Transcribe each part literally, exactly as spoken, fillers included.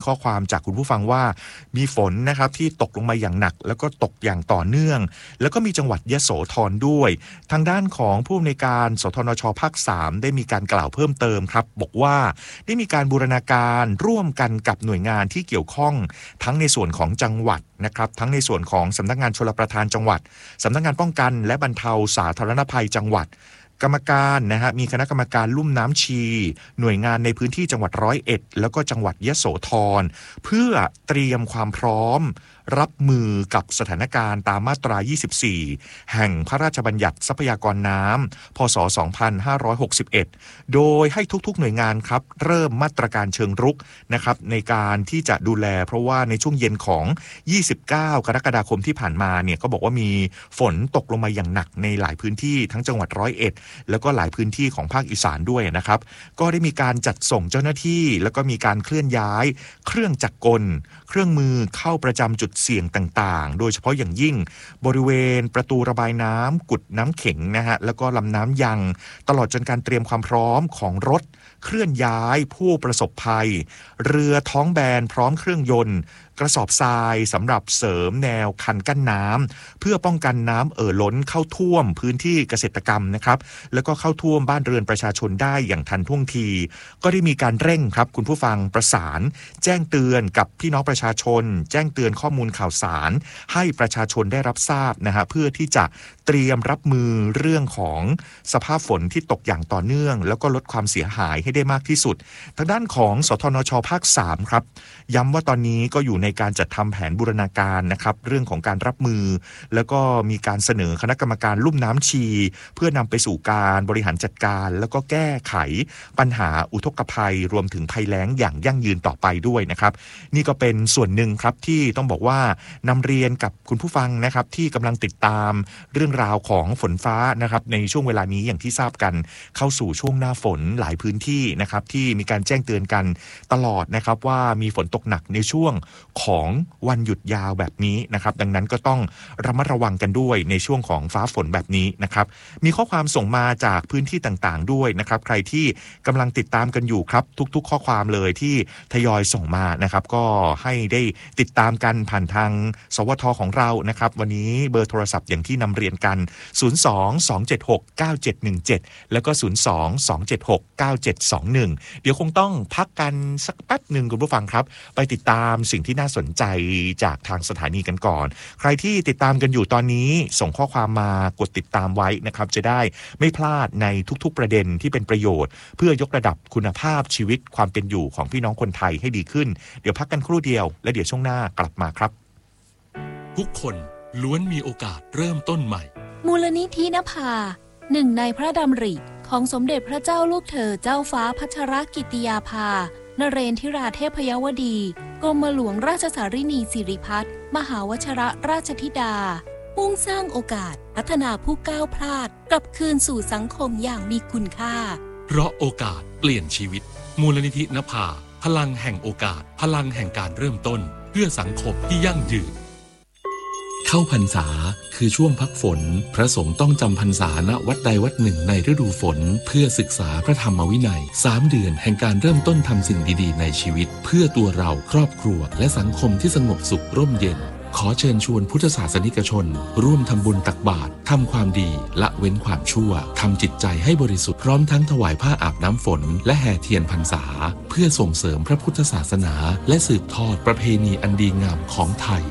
ข้อความจากคุณผู้ฟังว่ามีฝนนะครับที่ตกลงมาอย่างหนักแล้วก็ตกอย่างต่อเนื่องแล้วก็มีจังหวัดยโสธรด้วยทางด้านของผู้อำนวยการสทนช.ภาคสามได้มีการกล่าวเพิ่มเติมครับบอกว่าได้มีการบูรณาการร่วมกันกับหน่วยงานที่เกี่ยวข้องทั้งในส่วนของจังหวัดนะครับทั้งในส่วนของสำนักงานชลประทานจังหวัดสำนักงานป้องกันและบรรเทาสาธารณภัยจังหวัดกรรมการนะฮะมีคณะกรรมการลุ่มน้ำชีหน่วยงานในพื้นที่จังหวัดร้อยเอ็ดแล้วก็จังหวัดยโสธรเพื่อเตรียมความพร้อมรับมือกับสถานการณ์ตามมาตรายี่สิบสี่แห่งพระราชบัญญัติทรัพยากรน้ำพ.ศ. สองพันห้าร้อยหกสิบเอ็ดโดยให้ทุกๆหน่วยงานครับเริ่มมาตรการเชิงรุกนะครับในการที่จะดูแลเพราะว่าในช่วงเย็นของยี่สิบเก้ากรกฎาคมที่ผ่านมาเนี่ยก็บอกว่ามีฝนตกลงมาอย่างหนักในหลายพื้นที่ทั้งจังหวัดร้อยเอ็ดแล้วก็หลายพื้นที่ของภาคอีสานด้วยนะครับก็ได้มีการจัดส่งเจ้าหน้าที่แล้วก็มีการเคลื่อนย้ายเครื่องจักรกลเครื่องมือเข้าประจำจุดเสี่ยงต่างๆโดยเฉพาะอย่างยิ่งบริเวณประตูระบายน้ำกุดน้ำเข็งนะฮะแล้วก็ลำน้ำยังตลอดจนการเตรียมความพร้อมของรถเคลื่อนย้ายผู้ประสบภัยเรือท้องแบนพร้อมเครื่องยนต์กระสอบทรายสำหรับเสริมแนวคันกั้นน้ำเพื่อป้องกันน้ำเอ่อล้นเข้าท่วมพื้นที่เกษตรกรรมนะครับแล้วก็เข้าท่วมบ้านเรือนประชาชนได้อย่างทันท่วงทีก็ได้มีการเร่งครับคุณผู้ฟังประสานแจ้งเตือนกับพี่น้องประชาชนแจ้งเตือนข้อมูลข่าวสารให้ประชาชนได้รับทราบนะฮะเพื่อที่จะเตรียมรับมือเรื่องของสภาพฝนที่ตกอย่างต่อเนื่องแล้วก็ลดความเสียหายให้ได้มากที่สุดทางด้านของสทนช.ภาคสามครับย้ำว่าตอนนี้ก็อยู่ในการจัดทำแผนบูรณาการนะครับเรื่องของการรับมือแล้วก็มีการเสนอคณะกรรมการลุ่มน้ำชีเพื่อนำไปสู่การบริหารจัดการแล้วก็แก้ไขปัญหาอุทกภัยรวมถึงภัยแล้งอย่างยั่งยืนต่อไปด้วยนะครับนี่ก็เป็นส่วนหนึ่งครับที่ต้องบอกว่านำเรียนกับคุณผู้ฟังนะครับที่กำลังติดตามเรื่องราวของฝนฟ้านะครับในช่วงเวลานี้อย่างที่ทราบกันเข้าสู่ช่วงหน้าฝนหลายพื้นที่นะครับที่มีการแจ้งเตือนกันตลอดนะครับว่ามีฝนตกหนักในช่วงของวันหยุดยาวแบบนี้นะครับดังนั้นก็ต้องระมัดระวังกันด้วยในช่วงของฟ้าฝนแบบนี้นะครับมีข้อความส่งมาจากพื้นที่ต่างๆด้วยนะครับใครที่กำลังติดตามกันอยู่ครับทุกๆข้อความเลยที่ทยอยส่งมานะครับก็ให้ได้ติดตามกันผ่านทางสวทของเรานะครับวันนี้เบอร์โทรศัพท์อย่างที่นำเรียนกันศูนย์ สอง สอง เจ็ด หก เก้า เจ็ด หนึ่ง เจ็ดแล้วก็ศูนย์ สอง สอง เจ็ด หก เก้า เจ็ด สอง หนึ่งเดี๋ยวคงต้องพักกันสักแป๊บนึงคุณผู้ฟังครับไปติดตามสิ่งที่น่าสนใจจากทางสถานีกันก่อนใครที่ติดตามกันอยู่ตอนนี้ส่งข้อความมากดติดตามไว้นะครับจะได้ไม่พลาดในทุกๆประเด็นที่เป็นประโยชน์เพื่อยกระดับคุณภาพชีวิตความเป็นอยู่ของพี่น้องคนไทยให้ดีขึ้นเดี๋ยวพักกันครู่เดียวและเดี๋ยวช่วงหน้ากลับมาครับทุกคนล้วนมีโอกาสเริ่มต้นใหม่มูลนิธินภาหนึ่งในพระดำริของสมเด็จพระเจ้าลูกเธอเจ้าฟ้าพัชรกิติยาภานเรนทิราเทพยวดีกรมหลวงราชสารินีสิริพัฒน์มหาวชรราชธิดามุ่งสร้างโอกาสพัฒนาผู้ก้าวพลาดกลับคืนสู่สังคมอย่างมีคุณค่าเพราะโอกาสเปลี่ยนชีวิตมูลนิธินภาพลังแห่งโอกาสพลังแห่งการเริ่มต้นเพื่อสังคมที่ยั่งยืนเข้าพรรษาคือช่วงพักฝนพระสงฆ์ต้องจำพรรษาณวัดใดวัดหนึ่งในฤดูฝนเพื่อศึกษาพระธรรมวินัยสามเดือนแห่งการเริ่มต้นทำสิ่งดีๆในชีวิตเพื่อตัวเราครอบครัวและสังคมที่สงบสุขร่มเย็นขอเชิญชวนพุทธศาสนิกชนร่วมทำบุญตักบาตรทำความดีละเว้นความชั่วทำจิตใจให้บริสุทธิ์พร้อมทั้งถวายผ้าอาบน้ำฝนและแห่เทียนพรรษาเพื่อส่งเสริมพระพุทธศาสนาและสืบทอดประเพณีอันดีงามของไทย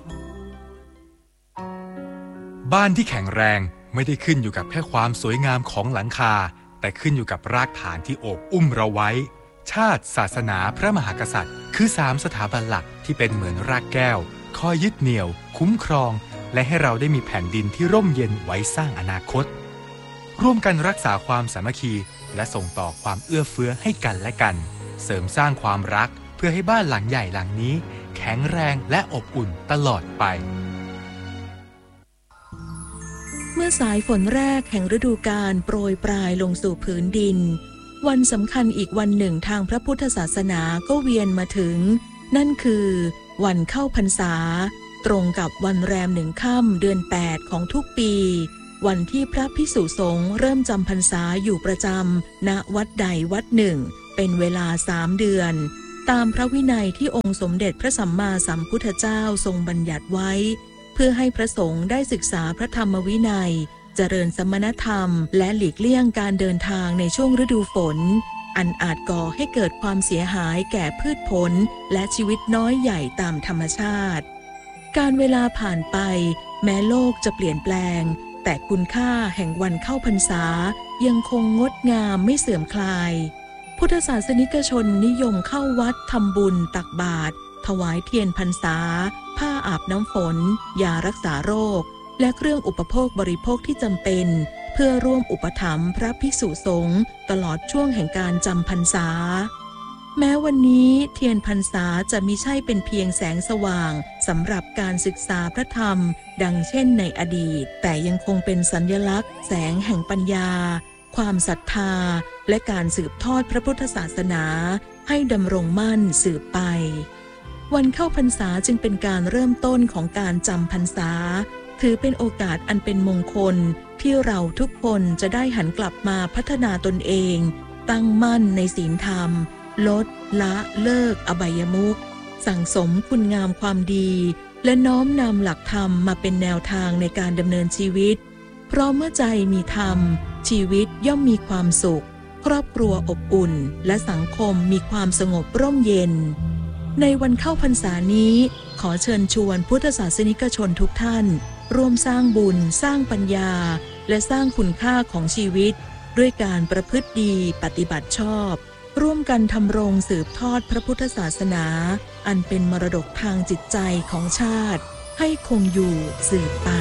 บ้านที่แข็งแรงไม่ได้ขึ้นอยู่กับแค่ความสวยงามของหลังคาแต่ขึ้นอยู่กับรากฐานที่โอบอุ้มเราไว้ชาติศาสนาพระมหากษัตริย์คือสามสถาบันหลักที่เป็นเหมือนรากแก้วคอยยึดเหนี่ยวคุ้มครองและให้เราได้มีแผ่นดินที่ร่มเย็นไว้สร้างอนาคตร่วมกันรักษาความสามัคคีและส่งต่อความเอื้อเฟื้อให้กันและกันเสริมสร้างความรักเพื่อให้บ้านหลังใหญ่หลังนี้แข็งแรงและอบอุ่นตลอดไปเมื่อสายฝนแรกแห่งฤดูกาลโปรยปลายลงสู่ผืนดินวันสำคัญอีกวันหนึ่งทางพระพุทธศาสนาก็เวียนมาถึงนั่นคือวันเข้าพรรษาตรงกับวันแรมหนึ่งค่ำเดือนแปดของทุกปีวันที่พระภิกษุสงฆ์เริ่มจำพรรษาอยู่ประจำณวัดใดวัดหนึ่งเป็นเวลาสามเดือนตามพระวินัยที่องค์สมเด็จพระสัมมาสัมพุทธเจ้าทรงบัญญัติไว้เพื่อให้พระสงฆ์ได้ศึกษาพระธรรมวินัยเจริญสมณธรรมและหลีกเลี่ยงการเดินทางในช่วงฤดูฝนอันอาจก่อให้เกิดความเสียหายแก่พืชผลและชีวิตน้อยใหญ่ตามธรรมชาติการเวลาผ่านไปแม้โลกจะเปลี่ยนแปลงแต่คุณค่าแห่งวันเข้าพรรษายังคงงดงามไม่เสื่อมคลายพุทธศาสนิกชนนิยมเข้าวัดทำบุญตักบาตรถวายเทียนพรรษาผ้าอาบน้ำฝนยารักษาโรคและเครื่องอุปโภคบริโภคที่จำเป็นเพื่อร่วมอุปถัมภ์พระภิกษุสงฆ์ตลอดช่วงแห่งการจำพรรษาแม้วันนี้เทียนพรรษาจะมิใช่เป็นเพียงแสงสว่างสำหรับการศึกษาพระธรรมดังเช่นในอดีตแต่ยังคงเป็นสัญลักษณ์แสงแห่งปัญญาความศรัทธาและการสืบทอดพระพุทธศาสนาให้ดำรงมั่นสืบไปวันเข้าพรรษาจึงเป็นการเริ่มต้นของการจำพรรษาถือเป็นโอกาสอันเป็นมงคลที่เราทุกคนจะได้หันกลับมาพัฒนาตนเองตั้งมั่นในศีลธรรมลดละเลิกอบายมุขสั่งสมคุณงามความดีและน้อมนำหลักธรรมมาเป็นแนวทางในการดำเนินชีวิตเพราะเมื่อใจมีธรรมชีวิตย่อมมีความสุขครอบครัวอบอุ่นและสังคมมีความสงบร่มเย็นในวันเข้าพรรษานี้ขอเชิญชวนพุทธศาสนิกชนทุกท่านร่วมสร้างบุญสร้างปัญญาและสร้างคุณค่าของชีวิตด้วยการประพฤติดีปฏิบัติชอบร่วมกันทำรงสืบทอดพระพุทธศาสนาอันเป็นมรดกทางจิตใจของชาติให้คงอยู่สืบไป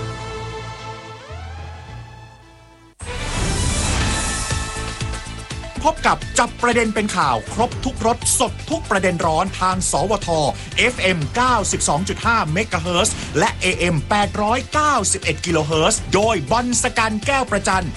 พบกับจับประเด็นเป็นข่าวครบทุกรสสดทุกประเด็นร้อนทางสวท เอฟ เอ็ม เก้าสิบสองจุดห้า เมกะเฮิรตซ์และ เอ เอ็ม แปดร้อยเก้าสิบเอ็ด กิโลเฮิรตซ์โดยบอลสกันแก้วประจัน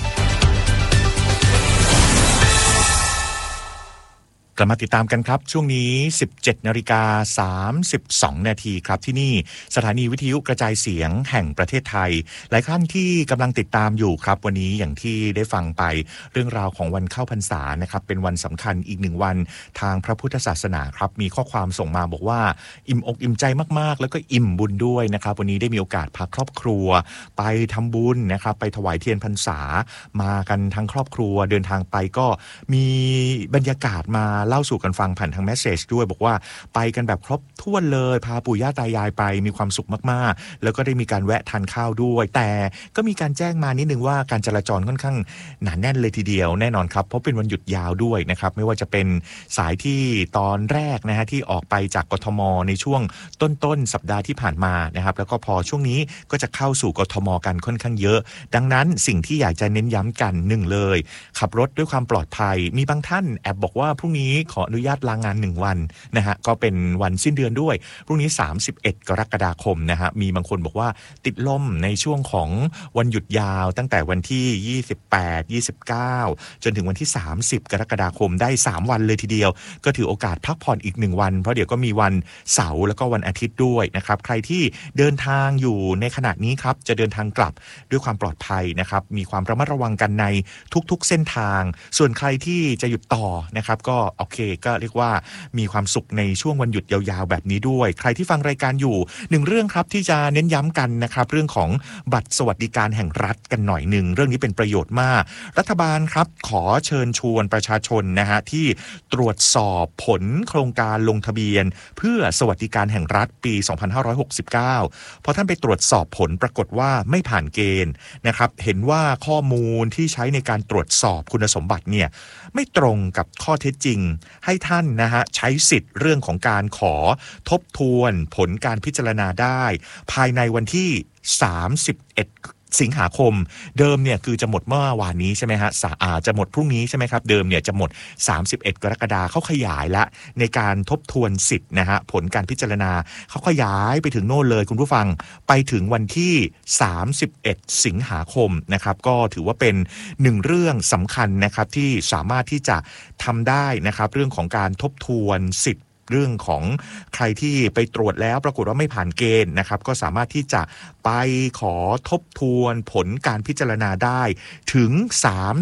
กลับมาติดตามกันครับช่วงนี้ สิบเจ็ดนาฬิกาสามสิบสอง นาทีครับที่นี่สถานีวิทยุกระจายเสียงแห่งประเทศไทยหลายท่านที่กำลังติดตามอยู่ครับวันนี้อย่างที่ได้ฟังไปเรื่องราวของวันเข้าพรรษานะครับเป็นวันสำคัญอีกหนึ่งวันทางพระพุทธศาสนาครับมีข้อความส่งมาบอกว่าอิ่มอกอิ่มใจมากๆแล้วก็อิ่มบุญด้วยนะครับวันนี้ได้มีโอกาสพาครอบครัวไปทำบุญนะครับไปถวายเทียนพรรษามากันทั้งครอบครัวเดินทางไปก็มีบรรยากาศมาเล่าสู่กันฟังผ่านทางเมสเสจด้วยบอกว่าไปกันแบบครบถ้วนเลยพาปู่ย่าตายายไปมีความสุขมากๆแล้วก็ได้มีการแวะทานข้าวด้วยแต่ก็มีการแจ้งมานิดนึงว่าการจราจรค่อนข้างหนาแน่นเลยทีเดียวแน่นอนครับเพราะเป็นวันหยุดยาวด้วยนะครับไม่ว่าจะเป็นสายที่ตอนแรกนะฮะที่ออกไปจากกทมในช่วงต้นๆสัปดาห์ที่ผ่านมานะครับแล้วก็พอช่วงนี้ก็จะเข้าสู่กทมกันค่อนข้างเยอะดังนั้นสิ่งที่อยากจะเน้นย้ำกันหนึ่งเลยขับรถด้วยความปลอดภัยมีบางท่านแอบบอกว่าพรุ่งนี้ขออนุญาตลางานหนึ่งวันนะฮะก็เป็นวันสิ้นเดือนด้วยพรุ่งนี้สามสิบเอ็ดกรกฎาคมนะฮะมีบางคนบอกว่าติดลมในช่วงของวันหยุดยาวตั้งแต่วันที่ยี่สิบแปด ยี่สิบเก้าจนถึงวันที่สามสิบกรกฎาคมได้สามวันเลยทีเดียวก็ถือโอกาสพักผ่อนอีกหนึ่งวันเพราะเดี๋ยวก็มีวันเสาร์แล้วก็วันอาทิตย์ด้วยนะครับใครที่เดินทางอยู่ในขณะนี้ครับจะเดินทางกลับด้วยความปลอดภัยนะครับมีความระมัดระวังกันในทุกๆเส้นทางส่วนใครที่จะหยุดต่อนะครับก็โอเคก็เรียกว่ามีความสุขในช่วงวันหยุดยาวๆแบบนี้ด้วยใครที่ฟังรายการอยู่หนึ่งเรื่องครับที่จะเน้นย้ำกันนะครับเรื่องของบัตรสวัสดิการแห่งรัฐกันหน่อยหนึ่งเรื่องนี้เป็นประโยชน์มากรัฐบาลครับขอเชิญชวนประชาชนนะฮะที่ตรวจสอบผลโครงการลงทะเบียนเพื่อสวัสดิการแห่งรัฐปีสองพันห้าร้อยหกสิบเก้าพอท่านไปตรวจสอบผลปรากฏว่าไม่ผ่านเกณฑ์นะครับเห็นว่าข้อมูลที่ใช้ในการตรวจสอบคุณสมบัติเนี่ยไม่ตรงกับข้อเท็จจริงให้ท่านนะฮะใช้สิทธิ์เรื่องของการขอทบทวนผลการพิจารณาได้ภายในวันที่สามสิบเอ็ดสิงหาคมเดิมเนี่ยคือจะหมดเมื่อวานนี้ใช่ไหมฮะอาจะหมดพรุ่งนี้ใช่ไหมครับเดิมเนี่ยจะหมดสามสิบเอ็ดกรกฎาคมเขาขยายละในการทบทวนสิทธิ์นะฮะผลการพิจารณาเขาขยายไปถึงโน่นเลยคุณผู้ฟังไปถึงวันที่สามสิบเอ็ดสิงหาคมนะครับก็ถือว่าเป็นหนึ่งเรื่องสำคัญนะครับที่สามารถที่จะทำได้นะครับเรื่องของการทบทวนสิทธิ์เรื่องของใครที่ไปตรวจแล้วปรากฏว่าไม่ผ่านเกณฑ์นะครับก็สามารถที่จะไปขอทบทวนผลการพิจารณาได้ถึงสามสิบเอ็ด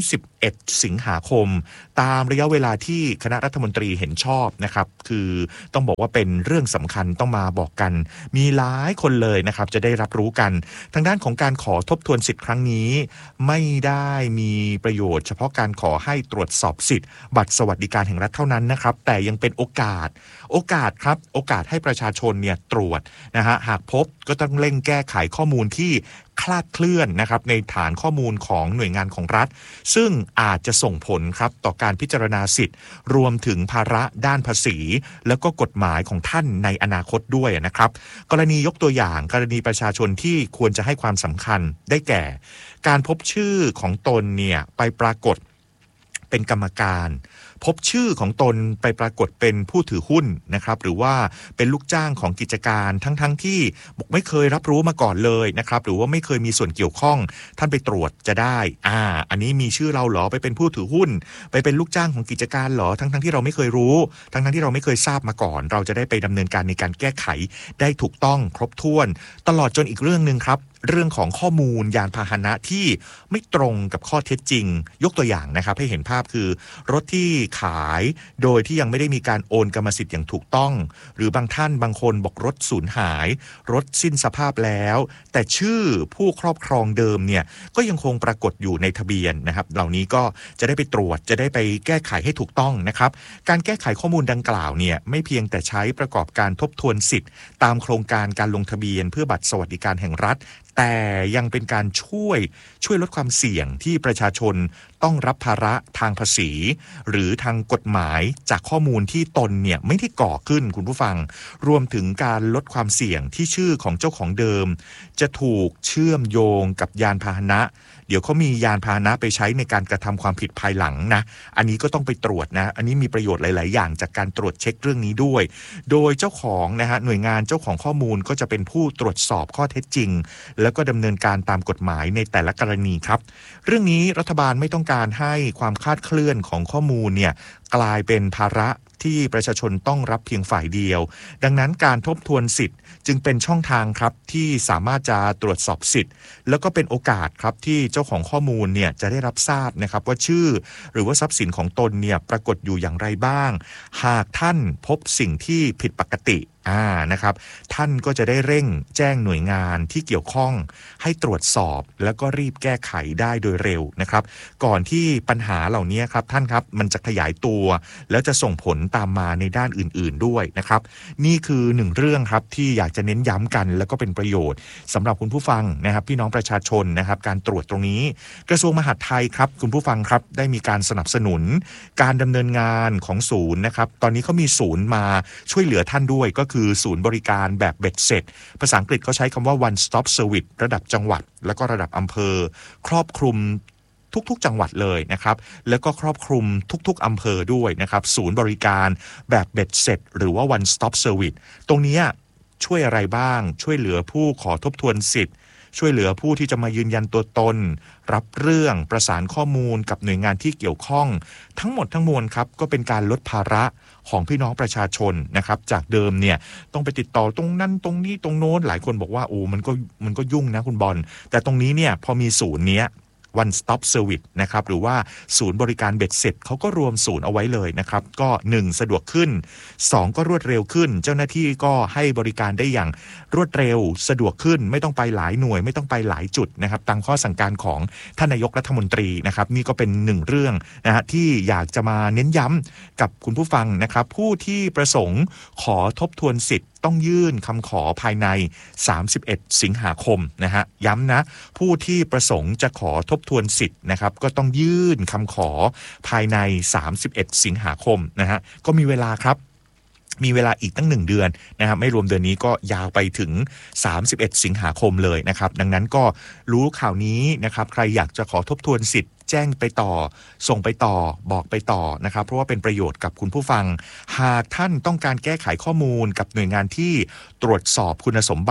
อ็ดสิงหาคมตามระยะเวลาที่คณะรัฐมนตรีเห็นชอบนะครับคือต้องบอกว่าเป็นเรื่องสำคัญต้องมาบอกกันมีหลายคนเลยนะครับจะได้รับรู้กันทางด้านของการขอทบทวนสิทธิ์ครั้งนี้ไม่ได้มีประโยชน์เฉพาะการขอให้ตรวจสอบสิทธิ์บัตรสวัสดิการแห่งรัฐเท่านั้นนะครับแต่ยังเป็นโอกาสโอกาสครับโอกาสให้ประชาชนเนี่ยตรวจนะฮะหากพบก็ต้องเร่งแก้ไขข้อมูลที่คลาดเคลื่อนนะครับในฐานข้อมูลของหน่วยงานของรัฐซึ่งอาจจะส่งผลครับต่อการพิจารณาสิทธิ์รวมถึงภาระด้านภาษีแล้วก็กฎหมายของท่านในอนาคตด้วยนะครับกรณียกตัวอย่างกรณีประชาชนที่ควรจะให้ความสำคัญได้แก่การพบชื่อของตนเนี่ยไปปรากฏเป็นกรรมการพบชื่อของตนไปปรากฏเป็นผู้ถือหุ้นนะครับหรือว่าเป็นลูกจ้างของกิจการทั้งๆ ท, ที่บอกไม่เคยรับรู้มาก่อนเลยนะครับหรือว่าไม่เคยมีส่วนเกี่ยวข้องท่านไปตรวจจะได้อ่าอันนี้มีชื่อเราเหรอไปเป็นผู้ถือหุ้นไปเป็นลูกจ้างของกิจการเหรอทั้งๆ ท, ที่เราไม่เคยรู้ทั้งๆ ที่เราไม่เคยทราบมาก่อนเราจะได้ไปดำเนินการในการแก้ไขได้ถูกต้องครบถ้วนตลอดจนอีกเรื่องนึงครับเรื่องของข้อมูลยานพาหนะที่ไม่ตรงกับข้อเท็จจริงยกตัวอย่างนะครับให้เห็นภาพคือรถที่ขายโดยที่ยังไม่ได้มีการโอนกรรมสิทธิ์อย่างถูกต้องหรือบางท่านบางคนบอกรถสูญหายรถสิ้นสภาพแล้วแต่ชื่อผู้ครอบครองเดิมเนี่ยก็ยังคงปรากฏอยู่ในทะเบียนนะครับเหล่านี้ก็จะได้ไปตรวจจะได้ไปแก้ไขให้ถูกต้องนะครับการแก้ไขข้อมูลดังกล่าวเนี่ยไม่เพียงแต่ใช้ประกอบการทบทวนสิทธิ์ตามโครงการการลงทะเบียนเพื่อบัตรสวัสดิการแห่งรัฐแต่ยังเป็นการช่วยช่วยลดความเสี่ยงที่ประชาชนต้องรับภาระทางภาษีหรือทางกฎหมายจากข้อมูลที่ตนเนี่ยไม่ได้ก่อขึ้นคุณผู้ฟังรวมถึงการลดความเสี่ยงที่ชื่อของเจ้าของเดิมจะถูกเชื่อมโยงกับยานพาหนะเดี๋ยวเขามียานพาหนะไปใช้ในการกระทำความผิดภายหลังนะอันนี้ก็ต้องไปตรวจนะอันนี้มีประโยชน์หลายๆอย่างจากการตรวจเช็คเรื่องนี้ด้วยโดยเจ้าของนะฮะหน่วยงานเจ้าของข้อมูลก็จะเป็นผู้ตรวจสอบข้อเท็จจริงแล้วก็ดำเนินการตามกฎหมายในแต่ละกรณีครับเรื่องนี้รัฐบาลไม่ต้องการให้ความคลาดเคลื่อนของข้อมูลเนี่ยกลายเป็นภาระที่ประชาชนต้องรับเพียงฝ่ายเดียวดังนั้นการทบทวนสิทธิ์จึงเป็นช่องทางครับที่สามารถจะตรวจสอบสิทธิ์แล้วก็เป็นโอกาสครับที่เจ้าของข้อมูลเนี่ยจะได้รับทราบนะครับว่าชื่อหรือว่าทรัพย์สินของตนเนี่ยปรากฏอยู่อย่างไรบ้างหากท่านพบสิ่งที่ผิดปกติอ่านะครับท่านก็จะได้เร่งแจ้งหน่วยงานที่เกี่ยวข้องให้ตรวจสอบแล้วก็รีบแก้ไขได้โดยเร็วนะครับก่อนที่ปัญหาเหล่านี้ครับท่านครับมันจะขยายตัวแล้วจะส่งผลตามมาในด้านอื่นๆด้วยนะครับนี่คือหนึ่งเรื่องครับที่อยากจะเน้นย้ำกันแล้วก็เป็นประโยชน์สำหรับคุณผู้ฟังนะครับพี่น้องประชาชนนะครับการตรวจตรงนี้กระทรวงมหาดไทยครับคุณผู้ฟังครับได้มีการสนับสนุนการดำเนินงานของศูนย์นะครับตอนนี้เขามีศูนย์มาช่วยเหลือท่านด้วยก็คือศูนย์บริการแบบเบ็ดเสร็จภาษาอังกฤษเขาใช้คำว่า one stop service ระดับจังหวัดแล้วก็ระดับอำเภอครอบคลุมทุกๆจังหวัดเลยนะครับแล้วก็ครอบคลุมทุกๆอำเภอด้วยนะครับศูนย์บริการแบบเบ็ดเสร็จหรือว่า one stop service ตรงนี้ช่วยอะไรบ้างช่วยเหลือผู้ขอทบทวนสิทธิ์ช่วยเหลือผู้ที่จะมายืนยันตัวตนรับเรื่องประสานข้อมูลกับหน่วยงานที่เกี่ยวข้องทั้งหมดทั้งมวลครับก็เป็นการลดภาระของพี่น้องประชาชนนะครับจากเดิมเนี่ยต้องไปติดต่อตรงนั้นตรงนี้ตรงโน้นหลายคนบอกว่าโอ้มันก็มันก็ยุ่งนะคุณบอลแต่ตรงนี้เนี่ยพอมีศูนย์เนี้ยone stop service นะครับหรือว่าศูนย์บริการเบ็ดเสร็จเขาก็รวมศูนย์เอาไว้เลยนะครับก็หนึ่งสะดวกขึ้นสองก็รวดเร็วขึ้นเจ้าหน้าที่ก็ให้บริการได้อย่างรวดเร็วสะดวกขึ้นไม่ต้องไปหลายหน่วยไม่ต้องไปหลายจุดนะครับตามข้อสั่งการของท่านนายกรัฐมนตรีนะครับนี่ก็เป็นหนึ่งเรื่องนะฮะที่อยากจะมาเน้นย้ำกับคุณผู้ฟังนะครับผู้ที่ประสงค์ขอทบทวนสิทธิ์ต้องยื่นคำขอภายในสามสิบเอ็ดสิงหาคมนะฮะย้ำนะผู้ที่ประสงค์จะขอทบทวนสิทธิ์นะครับก็ต้องยื่นคำขอภายในสามสิบเอ็ดสิงหาคมนะฮะก็มีเวลาครับมีเวลาอีกตั้งหนึ่งเดือนนะครับไม่รวมเดือนนี้ก็ยาวไปถึงสามสิบเอ็ดสิงหาคมเลยนะครับดังนั้นก็รู้ข่าวนี้นะครับใครอยากจะขอทบทวนสิทธิ์แจ้งไปต่อส่งไปต่อบอกไปต่อนะครับเพราะว่าเป็นประโยชน์กับคุณผู้ฟังหากท่านต้องการแก้ไขข้อมูลกับหน่วยงานที่ตรวจสอบคุณสมบัติ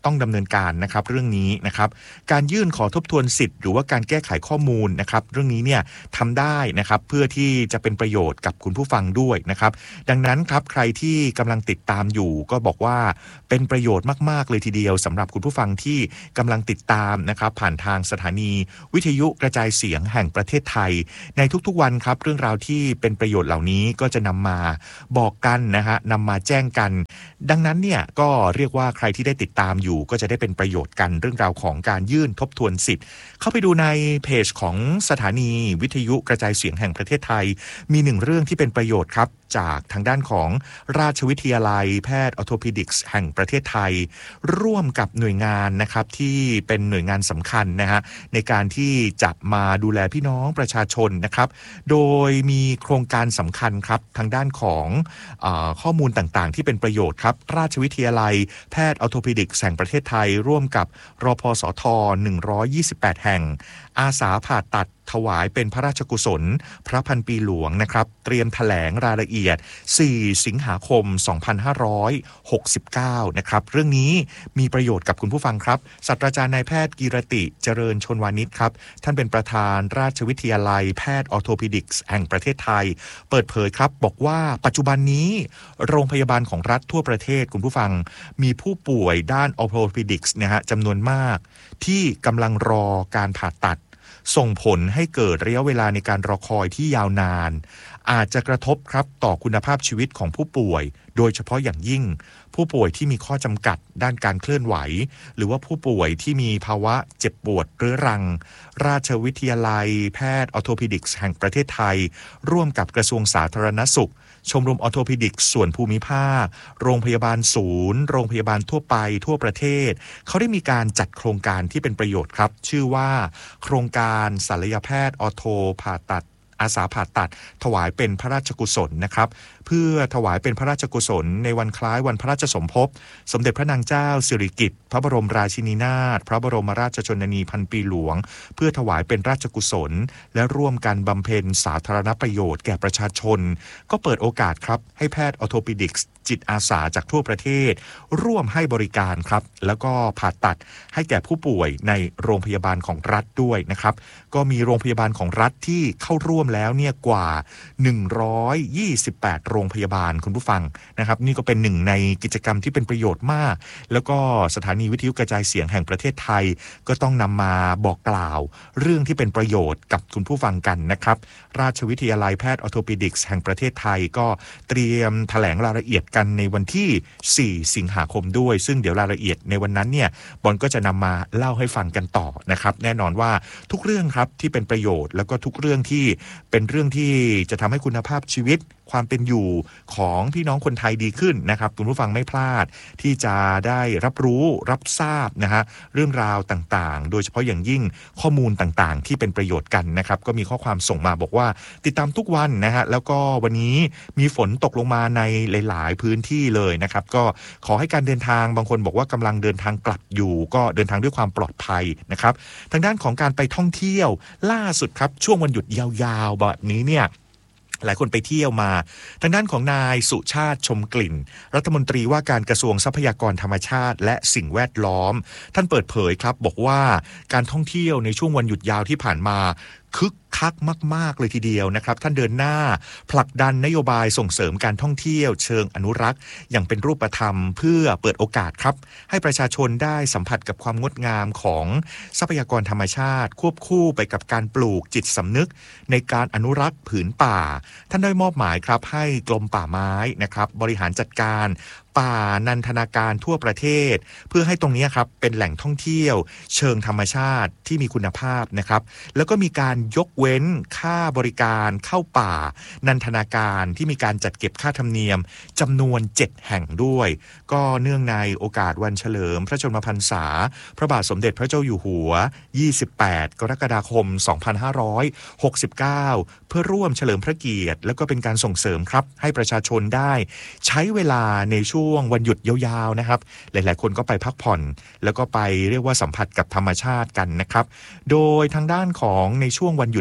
ต้องดำเนินการนะครับเรื่องนี้นะครับการยื่นขอทบทวนสิทธิ์หรือว่าการแก้ไขข้อมูลนะครับเรื่องนี้เนี่ยทำได้นะครับเพื่อที่จะเป็นประโยชน์กับคุณผู้ฟังด้วยนะครับดังนั้นครับใครที่กำลังติดตามอยู่ก็บอกว่าเป็นประโยชน์มากๆเลยทีเดียวสำหรับคุณผู้ฟังที่กำลังติดตามนะครับผ่านทางสถานีวิทยุกระจายเสียงแห่งประเทศไทยในทุกๆวันครับเรื่องราวที่เป็นประโยชน์เหล่านี้ก็จะนำมาบอกกันนะฮะนำมาแจ้งกันดังนั้นเนี่ยก็เรียกว่าใครที่ได้ติดตามอยู่ก็จะได้เป็นประโยชน์กันเรื่องราวของการยื่นทบทวนสิทธิ์เข้าไปดูในเพจของสถานีวิทยุกระจายเสียงแห่งประเทศไทยมีหนึ่งเรื่องที่เป็นประโยชน์ครับจากทางด้านของราชวิทยาลัยแพทย์ออร์โทพิดิกส์แห่งประเทศไทยร่วมกับหน่วยงานนะครับที่เป็นหน่วยงานสำคัญนะฮะในการที่จะมาดูแลพี่น้องประชาชนนะครับโดยมีโครงการสำคัญครับทางด้านของเอ่อข้อมูลต่างๆที่เป็นประโยชน์ครับราชวิทยาลัยแพทย์ออร์โทพิดิกส์แห่งประเทศไทยร่วมกับรพสทหนึ่งร้อยยี่สิบแปดแห่งอาสาผ่าตัดถวายเป็นพระราชกุศลพระพันปีหลวงนะครับเตรียมแถลงรายละเอียดสี่สิงหาคมสองพันห้าร้อยหกสิบเก้านะครับเรื่องนี้มีประโยชน์กับคุณผู้ฟังครับศาสตราจารย์นายแพทย์กีรติเจริญชนวานิชครับท่านเป็นประธานราชวิทยาลัยแพทย์ออร์โทพิดิกส์แห่งประเทศไทยเปิดเผยครับบอกว่าปัจจุบันนี้โรงพยาบาลของรัฐทั่วประเทศคุณผู้ฟังมีผู้ป่วยด้านออร์โทพิดิกส์นะฮะจำนวนมากที่กำลังรอการผ่าตัดส่งผลให้เกิดระยะเวลาในการรอคอยที่ยาวนานอาจจะกระทบครับต่อคุณภาพชีวิตของผู้ป่วยโดยเฉพาะอย่างยิ่งผู้ป่วยที่มีข้อจำกัดด้านการเคลื่อนไหวหรือว่าผู้ป่วยที่มีภาวะเจ็บปวดเรื้อรังราชวิทยาลัยแพทย์ออร์โทพิดิกส์แห่งประเทศไทยร่วมกับกระทรวงสาธารณสุขชมรมออร์โทพิดิกส์ส่วนภูมิภาคโรงพยาบาลศูนย์โรงพยาบาลทั่วไปทั่วประเทศเขาได้มีการจัดโครงการที่เป็นประโยชน์ครับชื่อว่าโครงการศัลยแพทย์ออร์โทผ่าตัดอาสาผ่าตัดถวายเป็นพระราชกุศลนะครับเพื่อถวายเป็นพระราชกุศลในวันคล้ายวันพระราชสมภพสมเด็จพระนางเจ้าสิริกิติ์พระบรมราชินีนาถพระบรมราชชนนีพันปีหลวงเพื่อถวายเป็นราชกุศลและร่วมกันบำเพ็ญสาธารณประโยชน์แก่ประชาชนก็เปิดโอกาสครับให้แพทย์ออร์โทพิดิกส์จิตอาสาจากทั่วประเทศร่วมให้บริการครับแล้วก็ผ่าตัดให้แก่ผู้ป่วยในโรงพยาบาลของรัฐด้วยนะครับก็มีโรงพยาบาลของรัฐที่เข้าร่วมแล้วเนี่ยกว่าหนึ่งร้อยยี่สิบแปดโรงพยาบาลคุณผู้ฟังนะครับนี่ก็เป็นหนึ่งในกิจกรรมที่เป็นประโยชน์มากแล้วก็สถานีวิทยุกระจายเสียงแห่งประเทศไทยก็ต้องนำมาบอกกล่าวเรื่องที่เป็นประโยชน์กับคุณผู้ฟังกันนะครับราชวิทยาลัยแพทย์ออร์โทพิดิกส์แห่งประเทศไทยก็เตรียมแถลงรายละเอียดกันในวันที่สี่สิงหาคมด้วยซึ่งเดี๋ยวรายละเอียดในวันนั้นเนี่ยบอลก็จะนำมาเล่าให้ฟังกันต่อนะครับแน่นอนว่าทุกเรื่องครับที่เป็นประโยชน์แล้วก็ทุกเรื่องที่เป็นเรื่องที่จะทำให้คุณภาพชีวิตความเป็นอยู่ของพี่น้องคนไทยดีขึ้นนะครับคุณผู้ฟังไม่พลาดที่จะได้รับรู้รับทราบนะฮะเรื่องราวต่างๆโดยเฉพาะอย่างยิ่งข้อมูลต่างๆที่เป็นประโยชน์กันนะครับก็มีข้อความส่งมาบอกว่าติดตามทุกวันนะฮะแล้วก็วันนี้มีฝนตกลงมาในหลายๆพื้นที่เลยนะครับก็ขอให้การเดินทางบางคนบอกว่ากำลังเดินทางกลับอยู่ก็เดินทางด้วยความปลอดภัยนะครับทางด้านของการไปท่องเที่ยวล่าสุดครับช่วงวันหยุดยาวๆแบบนี้เนี่ยหลายคนไปเที่ยวมาทางด้านของนายสุชาติชมกลิ่นรัฐมนตรีว่าการกระทรวงทรัพยากรธรรมชาติและสิ่งแวดล้อมท่านเปิดเผยครับบอกว่าการท่องเที่ยวในช่วงวันหยุดยาวที่ผ่านมาคึกคักมากๆเลยทีเดียวนะครับท่านเดินหน้าผลักดันนโยบายส่งเสริมการท่องเที่ยวเชิงอนุรักษ์อย่างเป็นรูปธรรมเพื่อเปิดโอกาสครับให้ประชาชนได้สัมผัสกับความงดงามของทรัพยากรธรรมชาติควบคู่ไปกับการปลูกจิตสำนึกในการอนุรักษ์ผืนป่าท่านได้มอบหมายครับให้กรมป่าไม้นะครับบริหารจัดการป่านันทนาการทั่วประเทศเพื่อให้ตรงนี้ครับเป็นแหล่งท่องเที่ยวเชิงธรรมชาติที่มีคุณภาพนะครับแล้วก็มีการยกเว้นค่าบริการเข้าป่านันทนาการที่มีการจัดเก็บค่าธรรมเนียมจำนวนเจ็ดแห่งด้วยก็เนื่องในโอกาสวันเฉลิมพระชนมพรรษาพระบาทสมเด็จพระเจ้าอยู่หัวยี่สิบแปดกรกฎาคมสองพันห้าร้อยหกสิบเก้าเพื่อร่วมเฉลิมพระเกียรติแล้วก็เป็นการส่งเสริมครับให้ประชาชนได้ใช้เวลาในช่วงวันหยุดยาวๆนะครับหลายๆคนก็ไปพักผ่อนแล้วก็ไปเรียกว่าสัมผัสกับธรรมชาติกันนะครับโดยทางด้านของในช่วงวันหยุด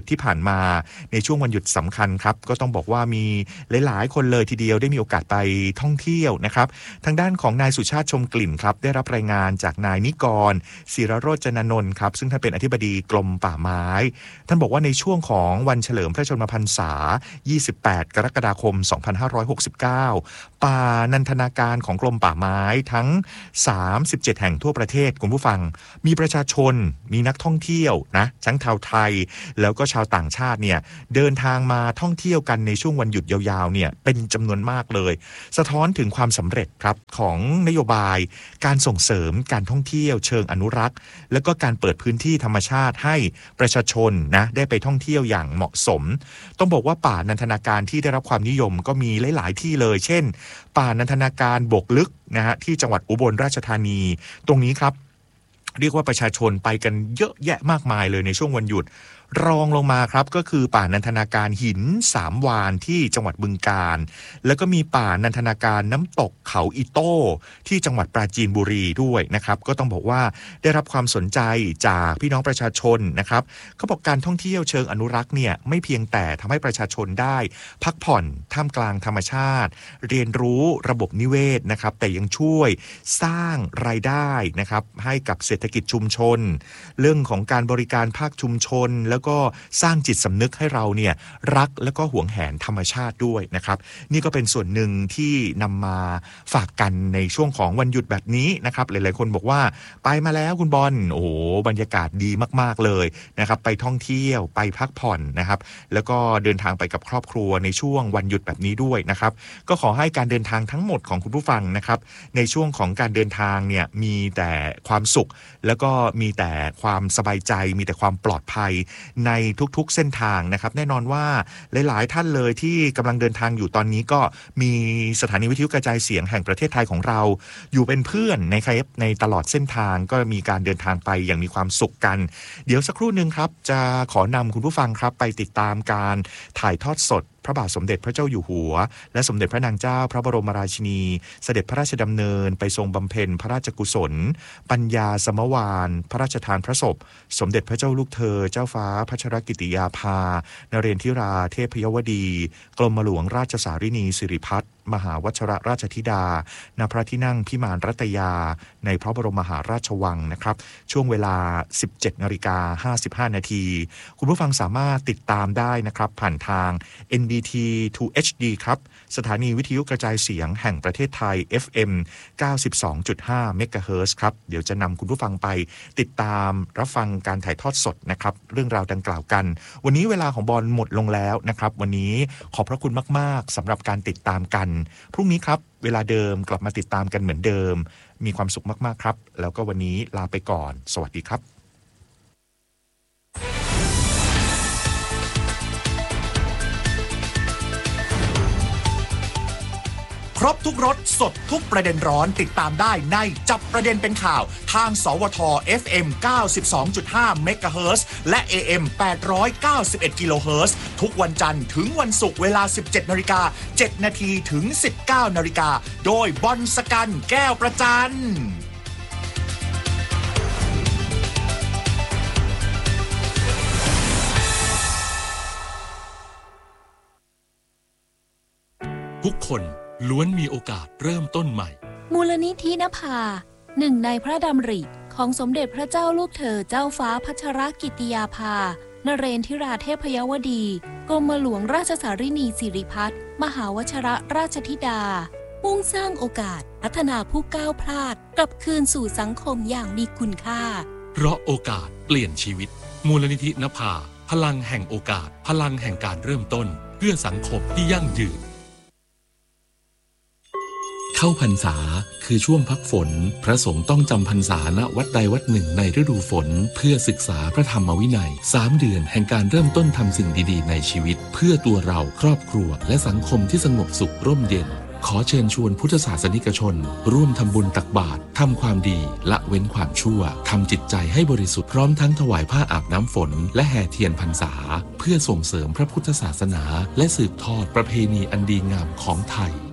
ที่ผ่านมาในช่วงวันหยุดสำคัญครับก็ต้องบอกว่ามีหลายๆคนเลยทีเดียวได้มีโอกาสไปท่องเที่ยวนะครับทางด้านของนายสุชาติชมกลิ่นครับได้รับรายงานจากนายนิกรศิรโรจนนนท์ครับซึ่งท่านเป็นอธิบดีกรมป่าไม้ท่านบอกว่าในช่วงของวันเฉลิมพระชนมพรรษายี่สิบแปดกรกฎาคมสองพันห้าร้อยหกสิบเก้าป่านันทนาการของกรมป่าไม้ทั้งสามสิบเจ็ดแห่งทั่วประเทศคุณผู้ฟังมีประชาชนมีนักท่องเที่ยวนะทั้งชาวไทยแล้วก็ชาวต่างชาติเนี่ยเดินทางมาท่องเที่ยวกันในช่วงวันหยุดยาวๆเนี่ยเป็นจำนวนมากเลยสะท้อนถึงความสำเร็จครับของนโยบายการส่งเสริมการท่องเที่ยวเชิงอนุรักษ์แล้วก็การเปิดพื้นที่ธรรมชาติให้ประชาชนนะได้ไปท่องเที่ยวอย่างเหมาะสมต้องบอกว่าป่านันทนาการที่ได้รับความนิยมก็มีหลายๆที่เลยเช่นป่านันทนาการบกลึกนะฮะที่จังหวัดอุบลราชธานีตรงนี้ครับเรียกว่าประชาชนไปกันเยอะแยะมากมายเลยในช่วงวันหยุดรองลงมาครับก็คือป่านันทนาการหินสามวานที่จังหวัดบึงกาฬแล้วก็มีป่านันทนาการน้ำตกเขาอิโต้ที่จังหวัดปราจีนบุรีด้วยนะครับก็ต้องบอกว่าได้รับความสนใจจากพี่น้องประชาชนนะครับเขาบอกการท่องเที่ยวเชิงอนุรักษ์เนี่ยไม่เพียงแต่ทำให้ประชาชนได้พักผ่อนท่ามกลางธรรมชาติเรียนรู้ระบบนิเวศนะครับแต่ยังช่วยสร้างรายได้นะครับให้กับเศรษฐกิจชุมชนเรื่องของการบริการภาคชุมชนแล้วก็สร้างจิตสำนึกให้เราเนี่ยรักแล้วก็หวงแหนธรรมชาติด้วยนะครับนี่ก็เป็นส่วนหนึ่งที่นำมาฝากกันในช่วงของวันหยุดแบบนี้นะครับหลายๆคนบอกว่าไปมาแล้วคุณบอลโอ้โหบรรยากาศดีมากๆเลยนะครับไปท่องเที่ยวไปพักผ่อนนะครับแล้วก็เดินทางไปกับครอบครัวในช่วงวันหยุดแบบนี้ด้วยนะครับก็ขอให้การเดินทางทั้งหมดของคุณผู้ฟังนะครับในช่วงของการเดินทางเนี่ยมีแต่ความสุขแล้วก็มีแต่ความสบายใจมีแต่ความปลอดภัยในทุกๆเส้นทางนะครับแน่นอนว่าหลายๆท่านเลยที่กำลังเดินทางอยู่ตอนนี้ก็มีสถานีวิทยุกระจายเสียงแห่งประเทศไทยของเราอยู่เป็นเพื่อนในครับในตลอดเส้นทางก็มีการเดินทางไปอย่างมีความสุขกันเดี๋ยวสักครู่นึงครับจะขอนำคุณผู้ฟังครับไปติดตามการถ่ายทอดสดพระบาทสมเด็จพระเจ้าอยู่หัวและสมเด็จพระนางเจ้าพระบรมราชินีเสด็จพระราชดำเนินไปทรงบำเพ็ญพระราชกุศลปัญญาสมวานพระราชทานพระศพสมเด็จพระเจ้าลูกเธอเจ้าฟ้าพัชรกิติยาภานเรนทิราเทพยวดีกรมหลวงราชสารินีสิริพัฒน์มหาวชรราชธิดาณพระที่นั่งพิมานรัตยาในพระบรมมหาราชวังนะครับช่วงเวลา สิบเจ็ดนาฬิกาห้าสิบห้านาทีคุณผู้ฟังสามารถติดตามได้นะครับผ่านทาง เอ็น บี ที ทู เอช ดี ครับสถานีวิทยุกระจายเสียงแห่งประเทศไทย เอฟ เอ็ม เก้าสิบสองจุดห้า เมกะเฮิรตซ์ครับเดี๋ยวจะนำคุณผู้ฟังไปติดตามรับฟังการถ่ายทอดสดนะครับเรื่องราวดังกล่าวกันวันนี้เวลาของบอลหมดลงแล้วนะครับวันนี้ขอบพระคุณมากๆสำหรับการติดตามกันพรุ่งนี้ครับเวลาเดิมกลับมาติดตามกันเหมือนเดิมมีความสุขมากๆครับแล้วก็วันนี้ลาไปก่อนสวัสดีครับครบทุกรสสดทุกประเด็นร้อนติดตามได้ในจับประเด็นเป็นข่าวทางสวท เอฟ เอ็ม เก้าสิบสองจุดห้า เมกะเฮิรตซ์และ เอ เอ็ม แปดร้อยเก้าสิบเอ็ด กิโลเฮิรตซ์ทุกวันจันทร์ถึงวันศุกร์เวลา สิบเจ็ดนาฬิกาเจ็ดนาทีถึง สิบเก้านาฬิกาโดยบอลสกันแก้วประจันทุกคนล้วนมีโอกาสเริ่มต้นใหม่มูลนิธินภาหนึ่งในพระดำริของสมเด็จพระเจ้าลูกเธอเจ้าฟ้าพัชรกิติยาภานเรนทิราเทพยวดีกรมหลวงราชสารินีสิริพัฒน์มหาวชรราชธิดามุ่งสร้างโอกาสพัฒนาผู้ก้าวพลาดกลับคืนสู่สังคมอย่างมีคุณค่าเพราะโอกาสเปลี่ยนชีวิตมูลนิธินภาพลังแห่งโอกาสพลังแห่งการเริ่มต้นเพื่อสังคมที่ยั่งยืนเข้าพรรษาคือช่วงพักฝนพระสงฆ์ต้องจำพรรษาณวัดใดวัดหนึ่งในฤดูฝนเพื่อศึกษาพระธรรมวินัยสามเดือนแห่งการเริ่มต้นทำสิ่งดีๆในชีวิตเพื่อตัวเราครอบครัวและสังคมที่สงบสุขร่มเย็นขอเชิญชวนพุทธศาสนิกชนร่วมทำบุญตักบาตรทำความดีละเว้นความชั่วทำจิตใจให้บริสุทธิ์พร้อมทั้งถวายผ้าอาบน้ำฝนและแห่เทียนพรรษาเพื่อส่งเสริมพระพุทธศาสนาและสืบทอดประเพณีอันดีงามของไทย